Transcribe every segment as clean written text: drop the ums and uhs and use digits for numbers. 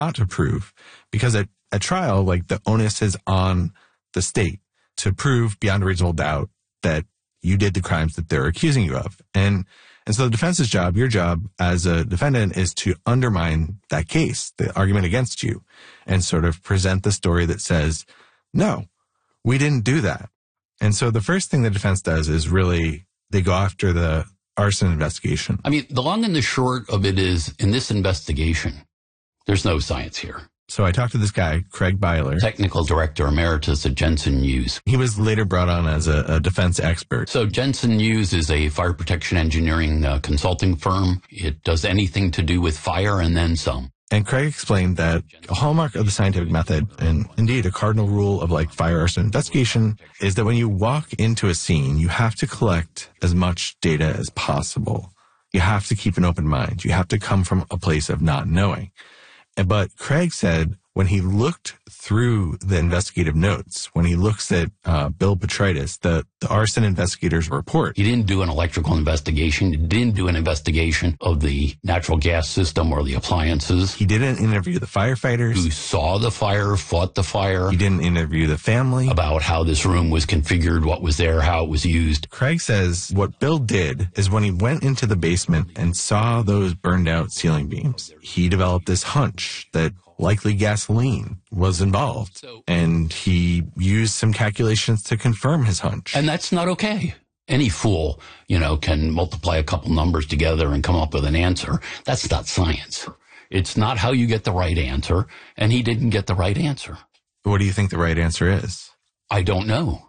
not to prove, because at trial, like, the onus is on the state to prove beyond a reasonable doubt that you did the crimes that they're accusing you of. And so the defense's job, your job as a defendant, is to undermine that case, the argument against you, and sort of present the story that says, no, we didn't do that. And so the first thing the defense does is really, they go after the arson investigation. I mean, the long and the short of it is, in this investigation, there's no science here. So I talked to this guy, Craig Byler, Technical Director Emeritus at Jensen Hughes. He was later brought on as a defense expert. So Jensen Hughes is a fire protection engineering consulting firm. It does anything to do with fire and then some. And Craig explained that a hallmark of the scientific method, and indeed a cardinal rule of like fire arson investigation, is that when you walk into a scene, you have to collect as much data as possible. You have to keep an open mind. You have to come from a place of not knowing. But Craig said when he looked through the investigative notes, when he looks at Bill Petritis, the arson investigator's report. He didn't do an electrical investigation. He didn't do an investigation of the natural gas system or the appliances. He didn't interview the firefighters who saw the fire, fought the fire. He didn't interview the family about how this room was configured, what was there, how it was used. Craig says what Bill did is when he went into the basement and saw those burned out ceiling beams, he developed this hunch that likely gasoline was involved, and he used some calculations to confirm his hunch. And that's not okay. Any fool, can multiply a couple numbers together and come up with an answer. That's not science. It's not how you get the right answer, and he didn't get the right answer. What do you think the right answer is? I don't know.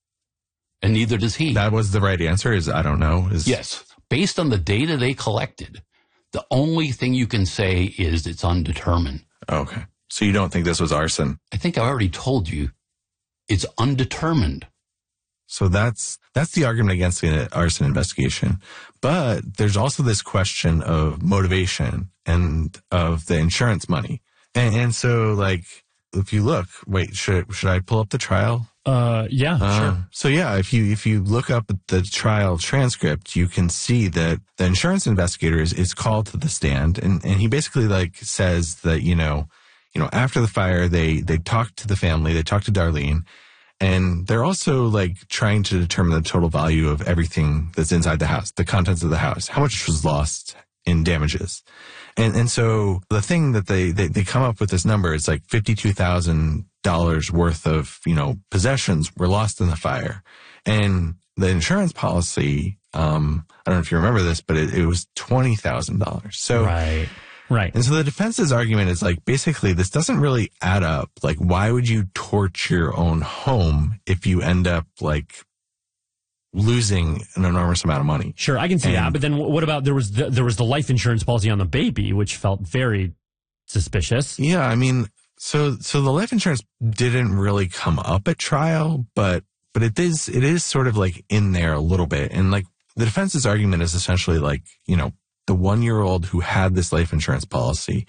And neither does he. That was the right answer, is I don't know? Yes. Based on the data they collected, the only thing you can say is it's undetermined. Okay. So you don't think this was arson? I think I already told you it's undetermined. So that's the argument against the arson investigation. But there's also this question of motivation and of the insurance money. And so, like, if you look, wait, should I pull up the trial? Yeah, sure. So yeah, if you look up at the trial transcript, you can see that the insurance investigator is called to the stand, and he basically like says that, after the fire, they talked to the family, they talked to Darlene, and they're also like trying to determine the total value of everything that's inside the house, the contents of the house, how much was lost in damages. And so the thing that they come up with this number is like $52,000 worth of, possessions were lost in the fire. And the insurance policy, I don't know if you remember this, but it was $20,000. So, Right. And so the defense's argument is like, basically, this doesn't really add up. Like, why would you torch your own home if you end up like losing an enormous amount of money? Sure, I can see that. But then what about there was the life insurance policy on the baby, which felt very suspicious. Yeah, I mean, so the life insurance didn't really come up at trial, but it is sort of like in there a little bit. And like the defense's argument is essentially like, the 1-year-old who had this life insurance policy,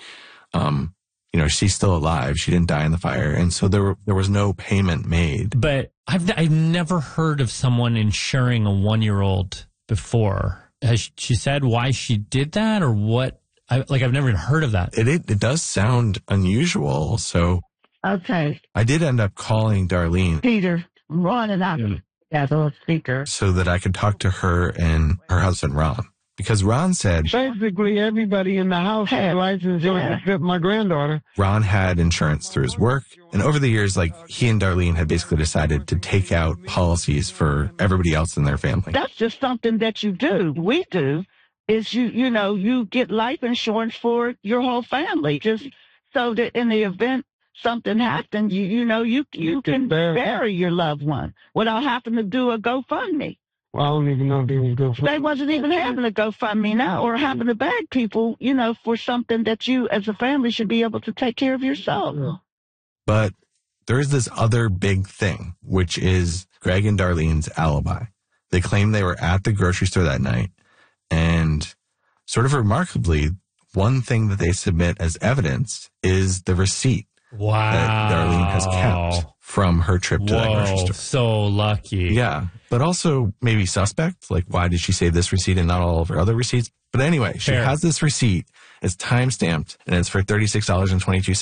she's still alive. She didn't die in the fire. And so there was no payment made. But I've never heard of someone insuring a 1-year-old before. Has she said why she did that or what? I've never even heard of that. It does sound unusual. So okay, I did end up calling Darlene. Peter, Ron and I as a speaker so that I could talk to her and her husband, Ron. Because Ron said basically everybody in the house had life insurance except my granddaughter. Ron had insurance through his work. And over the years, like, he and Darlene had basically decided to take out policies for everybody else in their family. That's just something that you do. We do is you get life insurance for your whole family, just so that in the event something happened, you can bury your loved one without having to do a GoFundMe. Well, I don't even know if they was GoFundMe. They wasn't even having a GoFundMe now, or having to beg people, for something that you as a family should be able to take care of yourself. Yeah. But there is this other big thing, which is Greg and Darlene's alibi. They claim they were at the grocery store that night, and sort of remarkably, one thing that they submit as evidence is the receipt that Darlene has kept from her trip to that grocery store. So lucky. Yeah, but also maybe suspect. Like, why did she save this receipt and not all of her other receipts? But anyway, she has this receipt. It's time-stamped, and it's for $36.22.